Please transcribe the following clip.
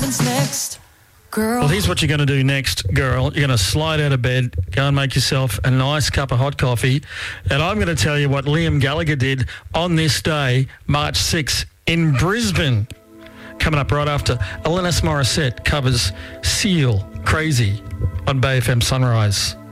happens next, girl. Well, here's what you're going to do next, girl. You're going to slide out of bed, go and make yourself a nice cup of hot coffee, and I'm going to tell you what Liam Gallagher did on this day, March 6, in Brisbane. Coming up right after Alanis Morissette covers Seal, Crazy on Bay FM Sunrise.